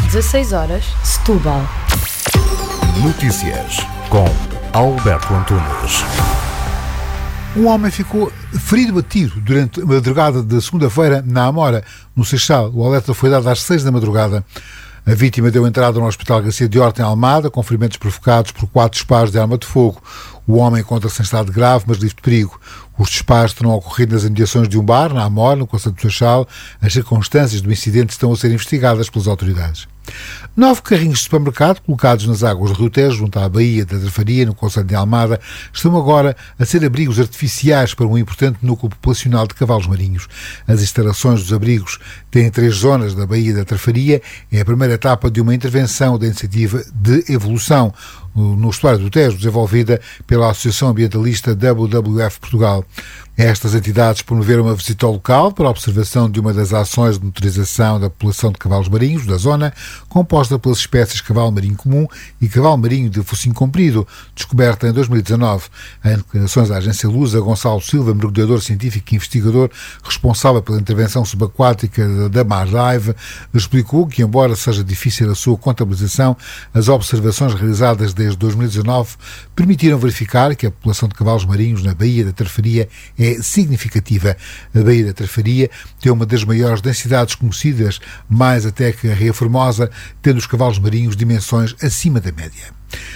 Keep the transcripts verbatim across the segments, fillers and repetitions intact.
dezasseis horas, Setúbal. Notícias com Alberto Antunes. Um homem ficou ferido a tiro durante a madrugada da segunda-feira na Amora, no Seixal. O alerta foi dado às seis da madrugada. A vítima deu entrada no Hospital Garcia de Horta, em Almada, com ferimentos provocados por quatro disparos de arma de fogo. O homem encontra-se em estado grave, mas livre de perigo. Os disparos terão ocorrido nas imediações de um bar, na Amora, no concelho do Seixal. As circunstâncias do incidente estão a ser investigadas pelas autoridades. Nove carrinhos de supermercado colocados nas águas do Rio Tejo, junto à Baía da Trafaria, no concelho de Almada, estão agora a ser abrigos artificiais para um importante núcleo populacional de cavalos marinhos. As instalações dos abrigos têm três zonas da Baía da Trafaria. É a primeira etapa de uma intervenção da iniciativa de evolução no estuário do Tejo, desenvolvida pela Associação Ambientalista W W F Portugal. Estas entidades promoveram uma visita ao local para a observação de uma das ações de monitorização da população de cavalos marinhos da zona, composta pelas espécies cavalo marinho comum e cavalo marinho de focinho comprido, descoberta em dois mil e dezanove. Em declarações à agência Lusa, Gonçalo Silva, mergulhador científico e investigador responsável pela intervenção subaquática da Mardive, explicou que, embora seja difícil a sua contabilização, as observações realizadas desde dois mil e dezanove permitiram verificar que a população de cavalos marinhos na Baía da Trafaria é significativa. A Baía da Trafaria tem uma das maiores densidades conhecidas, mais até que a Ria Formosa, tendo os cavalos marinhos dimensões acima da média.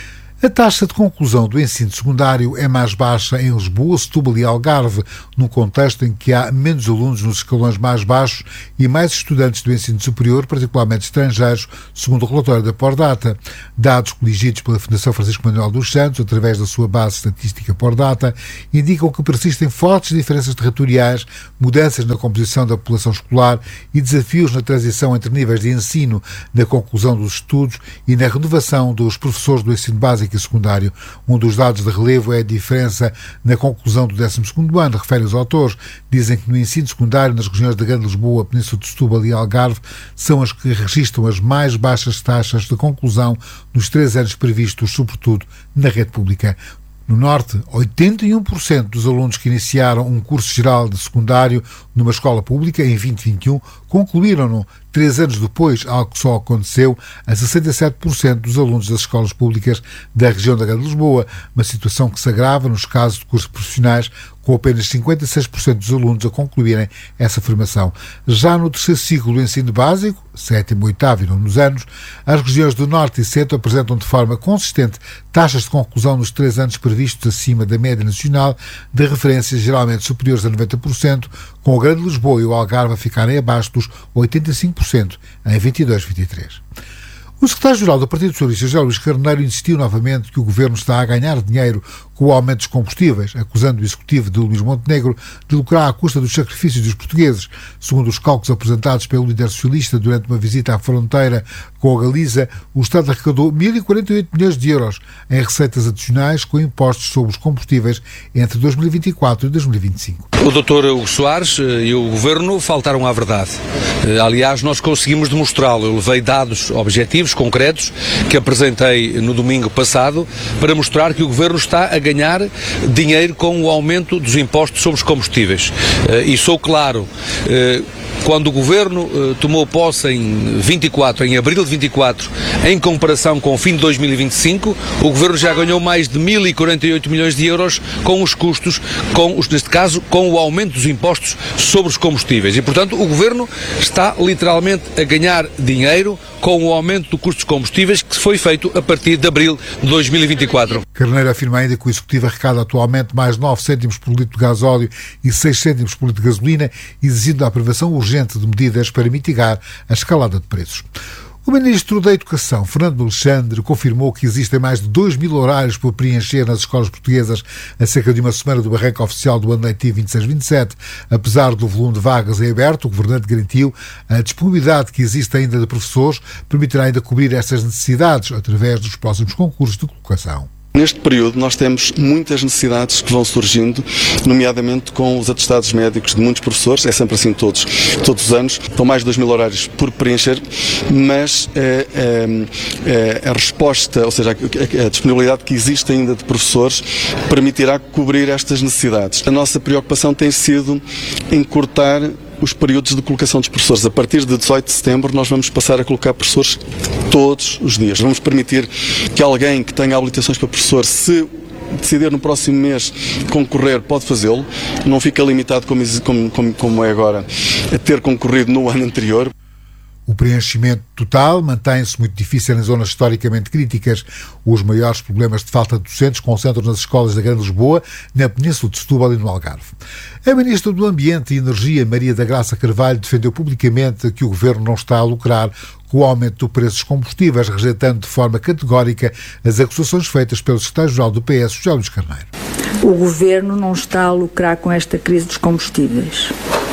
A taxa de conclusão do ensino secundário é mais baixa em Lisboa, Setúbal e Algarve, num contexto em que há menos alunos nos escalões mais baixos e mais estudantes do ensino superior, particularmente estrangeiros, segundo o relatório da Pordata. Dados coligidos pela Fundação Francisco Manuel dos Santos, através da sua base estatística Pordata, indicam que persistem fortes diferenças territoriais, mudanças na composição da população escolar e desafios na transição entre níveis de ensino, na conclusão dos estudos e na renovação dos professores do ensino básico e secundário. Um dos dados de relevo é a diferença na conclusão do décimo segundo ano, refere os autores. Dizem que no ensino secundário, nas regiões da Grande Lisboa, Península de Setúbal e Algarve, são as que registram as mais baixas taxas de conclusão nos três anos previstos, sobretudo na rede pública. No Norte, oitenta e um por cento dos alunos que iniciaram um curso geral de secundário numa escola pública em vinte e vinte e um concluíram-no três anos depois, algo que só aconteceu a sessenta e sete por cento dos alunos das escolas públicas da região da Grande Lisboa, uma situação que se agrava nos casos de cursos profissionais, com apenas cinquenta e seis por cento dos alunos a concluírem essa formação. Já no terceiro ciclo do ensino básico, sétimo, oitavo e nono anos, as regiões do Norte e Centro apresentam de forma consistente taxas de conclusão nos três anos previstos acima da média nacional, de referências geralmente superiores a noventa por cento, com a Grande Lisboa e o Algarve a ficarem abaixo dos oitenta e cinco por cento em vinte e dois vinte e três. O secretário-geral do Partido Socialista, José Luís Carneiro, insistiu novamente que o governo está a ganhar dinheiro com o aumento dos combustíveis, acusando o executivo de Luís Montenegro de lucrar à custa dos sacrifícios dos portugueses. Segundo os cálculos apresentados pelo líder socialista durante uma visita à fronteira com a Galiza, o Estado arrecadou mil e quarenta e oito milhões de euros em receitas adicionais com impostos sobre os combustíveis entre dois mil e vinte e quatro e dois mil e vinte e cinco. O doutor Hugo Soares e o governo faltaram à verdade. Aliás, nós conseguimos demonstrá-lo. Eu levei dados objetivos, concretos, que apresentei no domingo passado, para mostrar que o governo está a ganhar dinheiro com o aumento dos impostos sobre os combustíveis. E sou claro, quando o governo tomou posse em vinte e quatro, em abril de vinte e quatro, em comparação com o fim de dois mil e vinte e cinco, o governo já ganhou mais de mil e quarenta e oito milhões de euros com os custos, com os, neste caso, com o aumento dos impostos sobre os combustíveis. E, portanto, o governo está literalmente a ganhar dinheiro com o aumento do custo dos combustíveis que foi feito a partir de abril de dois mil e vinte e quatro. Carneiro afirma ainda que o Executivo arrecada atualmente mais nove cêntimos por litro de gasóleo e seis cêntimos por litro de gasolina, exigindo a aprovação urgente de medidas para mitigar a escalada de preços. O Ministro da Educação, Fernando Alexandre, confirmou que existem mais de dois mil horários por preencher nas escolas portuguesas a cerca de uma semana do arranque oficial do ano letivo vinte e seis vinte e sete. Apesar do volume de vagas em aberto, o Governante garantiu a disponibilidade que existe ainda de professores permitirá ainda cobrir estas necessidades através dos próximos concursos de colocação. Neste período nós temos muitas necessidades que vão surgindo, nomeadamente com os atestados médicos de muitos professores, é sempre assim todos, todos os anos, estão mais de dois mil horários por preencher, mas é, é, é, a resposta, ou seja, a, a disponibilidade que existe ainda de professores permitirá cobrir estas necessidades. A nossa preocupação tem sido encurtar os períodos de colocação dos professores. A partir de dezoito de setembro nós vamos passar a colocar professores todos os dias. Vamos permitir que alguém que tenha habilitações para professor, se decidir no próximo mês concorrer, pode fazê-lo. Não fica limitado, como, como, como é agora, a ter concorrido no ano anterior. O preenchimento total mantém-se muito difícil em zonas historicamente críticas. Os maiores problemas de falta de docentes concentram nas escolas da Grande Lisboa, na Península de Setúbal e no Algarve. A Ministra do Ambiente e Energia, Maria da Graça Carvalho, defendeu publicamente que o Governo não está a lucrar com o aumento do preço dos combustíveis, rejeitando de forma categórica as acusações feitas pelo secretário-geral do P S, José Luís Carneiro. O Governo não está a lucrar com esta crise dos combustíveis.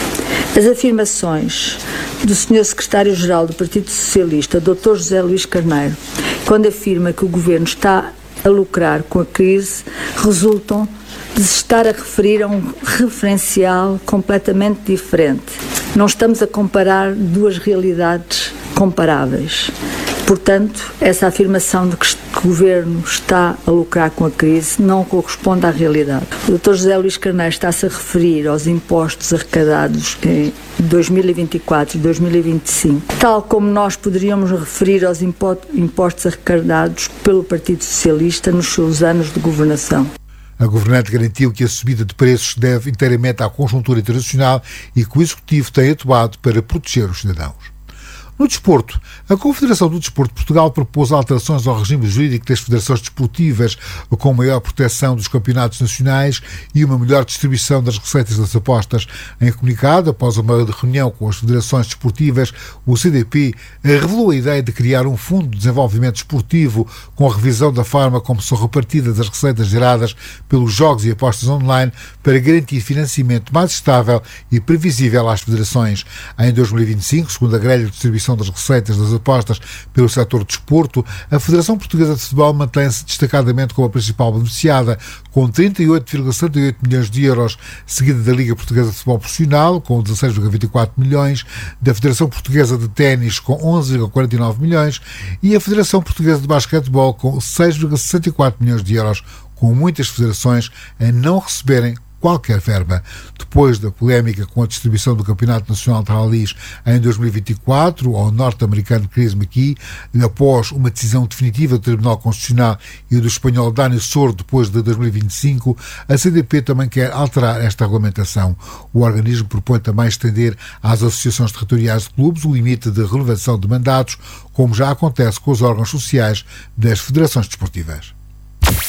As afirmações do senhor secretário-geral do Partido Socialista, doutor José Luís Carneiro, quando afirma que o Governo está a lucrar com a crise, resultam de se estar a referir a um referencial completamente diferente. Não estamos a comparar duas realidades comparáveis. Portanto, essa afirmação de que o Governo está a lucrar com a crise não corresponde à realidade. O doutor José Luís Carneiro está-se a referir aos impostos arrecadados em dois mil e vinte e quatro e dois mil e vinte e cinco, tal como nós poderíamos referir aos impostos arrecadados pelo Partido Socialista nos seus anos de governação. A governante garantiu que a subida de preços se deve inteiramente à conjuntura internacional e que o Executivo tem atuado para proteger os cidadãos. No desporto, a Confederação do Desporto de Portugal propôs alterações ao regime jurídico das federações desportivas, com maior proteção dos campeonatos nacionais e uma melhor distribuição das receitas das apostas. Em comunicado, após uma reunião com as federações desportivas, o C D P revelou a ideia de criar um fundo de desenvolvimento desportivo com a revisão da forma como são repartidas as receitas geradas pelos jogos e apostas online para garantir financiamento mais estável e previsível às federações. Em dois mil e vinte e cinco, segundo a grelha de distribuição das receitas das apostas pelo setor do desporto, a Federação Portuguesa de Futebol mantém-se destacadamente como a principal beneficiada, com trinta e oito vírgula setenta e oito milhões de euros, seguida da Liga Portuguesa de Futebol Profissional, com dezasseis vírgula vinte e quatro milhões, da Federação Portuguesa de Ténis, com onze vírgula quarenta e nove milhões, e a Federação Portuguesa de Basquetebol, com seis vírgula sessenta e quatro milhões de euros, com muitas federações a não receberem qualquer verba. Depois da polémica com a distribuição do Campeonato Nacional de Rallys em dois mil e vinte e quatro ao norte-americano Chris McKee, após uma decisão definitiva do Tribunal Constitucional e do espanhol Dani Sordo depois de dois mil e vinte e cinco, a C D P também quer alterar esta regulamentação. O organismo propõe também estender às associações territoriais de clubes o limite de renovação de mandatos, como já acontece com os órgãos sociais das federações desportivas.